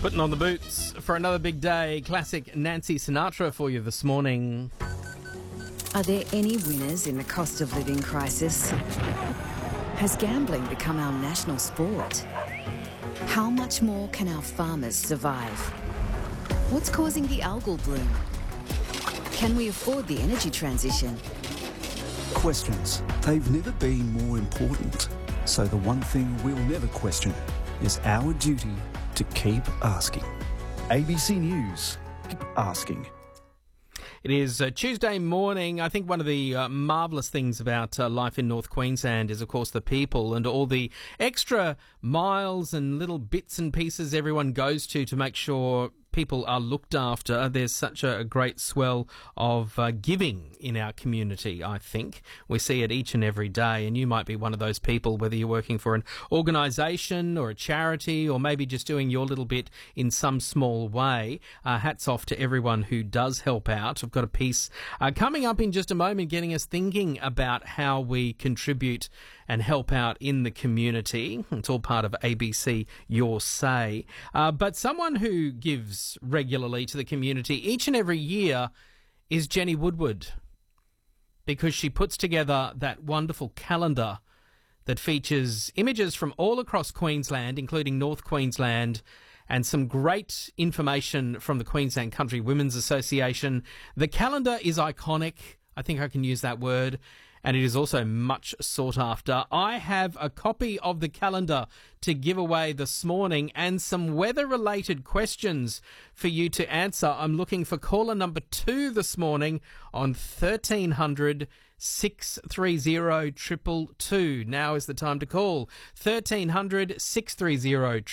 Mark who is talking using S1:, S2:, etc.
S1: Putting on the boots for another big day. Classic Nancy Sinatra for you this morning.
S2: Are there any winners in the cost of living crisis? Has gambling become our national sport? How much more can our farmers survive? What's causing the algal bloom? Can we afford the energy transition?
S3: Questions. They've never been more important. So the one thing we'll never question is our duty to keep asking. ABC News. Keep asking.
S1: It is Tuesday morning. I think one of the marvellous things about life in North Queensland is, of course, the people and all the extra miles and little bits and pieces everyone goes to make sure people are looked after. There's such a great swell of giving in our community, I think. We see it each and every day, and you might be one of those people, whether you're working for an organisation or a charity or maybe just doing your little bit in some small way. Hats off to everyone who does help out. I've got a piece coming up in just a moment getting us thinking about how we contribute and help out in the community. It's all part of ABC Your Say. But someone who gives regularly to the community each and every year is Jenny Woodward, because she puts together that wonderful calendar that features images from all across Queensland, including North Queensland, and some great information from the Queensland Country Women's Association. The calendar is iconic. I think I can use that word. And it is also much sought after. I have a copy of the calendar to give away this morning and some weather-related questions for you to answer. I'm looking for caller number 2 this morning on 1300 630 222. Now is the time to call. 1300 630